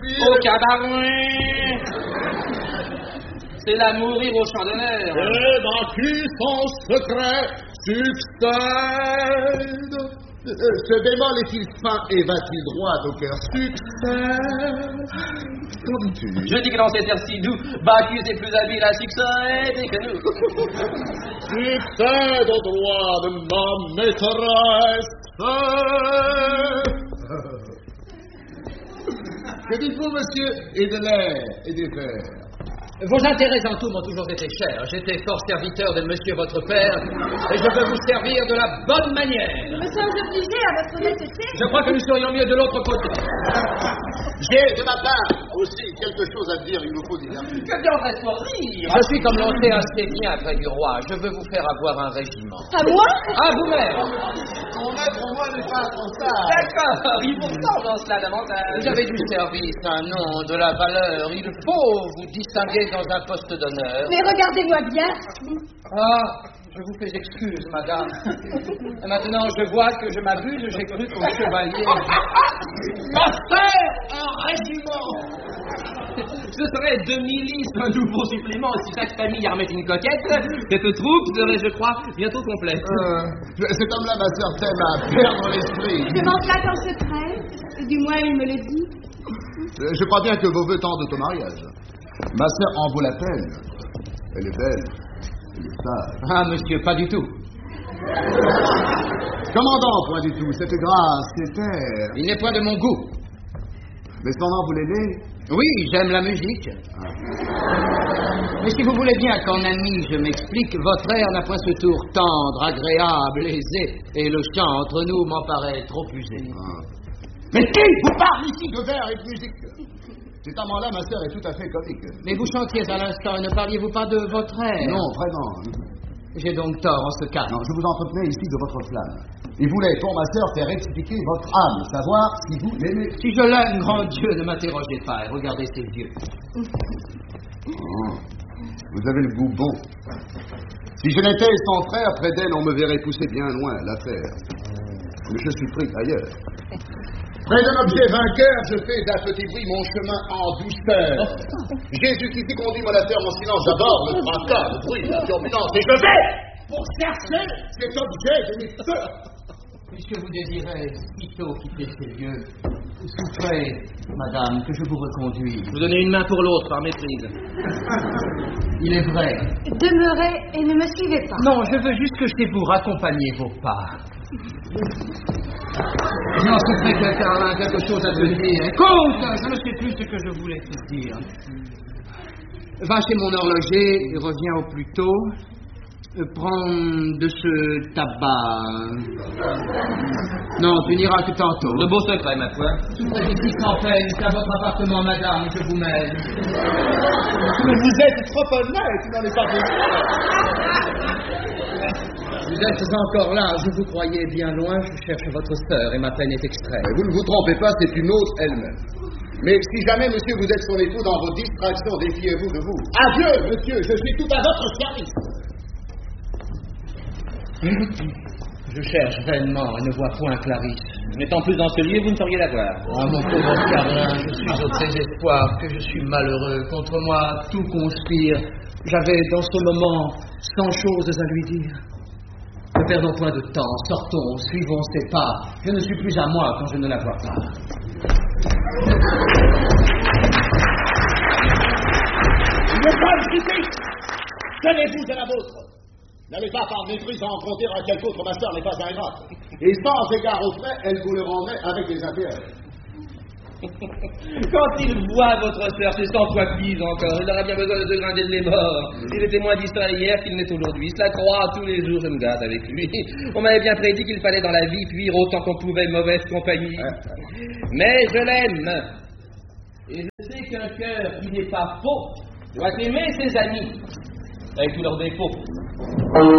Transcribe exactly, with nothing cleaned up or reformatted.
ici. Au cabaret. C'est la mourir au champ d'honneur. Et vaincu son secret succède. Ce bémol est-il fin et va-t-il droit au cœur? Succède. Qu'en dis-tu? Je dis que dans cet air si doux, Bacchus est plus habile à succéder que nous. Succède au droit de ma maîtresse. Que dites-vous, monsieur? Et de l'air et des verres. Vos intérêts en tout m'ont toujours été chers. J'étais fort serviteur de monsieur votre père, et je veux vous servir de la bonne manière. Nous sommes obligés à votre honnêteté. Je crois que nous serions mieux de l'autre côté. J'ai, de ma part, aussi quelque chose à dire, il nous faut dire. Que viendrait-on rire? Je suis comme lancé assez bien près du roi. Je veux vous faire avoir un régiment. À moi? À vous-même. Mon maître, moi, n'est pas comme ça. D'accord, il vous ressemble en cela davantage. Vous avez du service, un nom, de la valeur. Il faut vous distinguer dans un poste d'honneur. Mais regardez-moi bien. Ah, je vous fais excuse, madame. Et maintenant, je vois que je m'abuse. J'ai cru qu'au chevalier... Ma sœur, un régiment. Ce serait deux milices, un nouveau supplément. Si chaque famille armait une coquette, cette troupe serait, je crois, bientôt complète. Euh, cet homme-là, ma sœur, t'aime à perdre l'esprit. Je m'en flatte en secret. Du moins, il me le dit. Euh, Je crois bien que vos vœux tendent au mariage. Ma sœur en vaut la peine. Elle est belle. Elle est sage. Ah, monsieur, pas du tout. Commandant, point du tout. Cette grâce, cette air. Il n'est point de mon goût. Mais cependant, vous l'aimez? Oui, j'aime la musique. Mais si vous voulez bien qu'en ami je m'explique, votre air n'a point ce tour tendre, agréable, aisé, et le chant entre nous m'en paraît trop usé. Ah. Mais qui vous parle ici de vers et de musique? Cet amant-là, ma sœur, est tout à fait comique. Mais vous chantiez à l'instant et ne parliez-vous pas de votre air? Non, vraiment. J'ai donc tort en ce cas. Non, je vous entretenais ici de votre flamme. Il voulait, pour ma sœur, faire rectifier votre âme, savoir si vous l'aimez. Si je l'aime, grand Dieu, ne m'interrogez pas et regardez ses yeux. Oh, vous avez le goût bon. Si je n'étais son frère, près d'elle, on me verrait pousser bien loin l'affaire. Mais je suis pris ailleurs. Près d'un objet vainqueur, je fais à petit bruit mon chemin en douceur. J'ai jusqu'ici conduit mon affaire en silence. J'aborde le fracas, le bruit, la turbulence, et je vais pour chercher cet objet de mes peurs. Puisque vous désirez sitôt quitter ces lieux, souffrez, madame, que je vous reconduise. Vous donnez une main pour l'autre, par méprise. Il est vrai. Demeurez et ne me suivez pas. Non, je veux juste que chez vous raccompagniez vos pas. Non, c'est vrai que Carlin a quelque chose à te dire. Écoute, je ne sais plus ce que je voulais te dire. Va chez mon horloger et reviens au plus tôt. Prends de ce tabac. Non, tu n'iras que tantôt. De beaux secrets, ma foi. Souffrez ici sans peine, c'est à votre appartement, madame, je vous mène. Mais vous êtes trop honnête, tu n'en es pas venu. Vous êtes encore là, je vous croyais bien loin, je cherche votre sœur et ma peine est extrême. Vous ne vous trompez pas, c'est une autre elle-même. Mais si jamais, monsieur, vous êtes son époux dans vos distractions, défiez-vous de vous. Adieu, monsieur, je suis tout à votre service. Je cherche vainement et ne vois point Clarisse. N'étant plus dans ce lieu, vous ne sauriez la voir. Ah, mon pauvre Carlin, je suis au désespoir, que je suis malheureux. Contre moi, tout conspire. J'avais dans ce moment cent choses à lui dire. Ne perdons point de temps, sortons, suivons ses pas. Je ne suis plus à moi quand je ne la vois pas. Une femme ici, tenez-vous à la vôtre. N'allez pas par mépris en compter à quelque autre, ma sœur n'est pas ingrate. Et sans égard aux frais, elle vous le rendrait avec des intérêts. Quand il voit votre sœur, c'est cent fois pis encore. Il aura bien besoin de se grinder de les morts. Il était moins distrait hier qu'il n'est aujourd'hui. Cela croit tous les jours, je me gâte avec lui. On m'avait bien prédit qu'il fallait dans la vie fuir autant qu'on pouvait mauvaise compagnie. Mais je l'aime. Et je sais qu'un cœur qui n'est pas faux doit aimer ses amis, avec tous leurs défauts.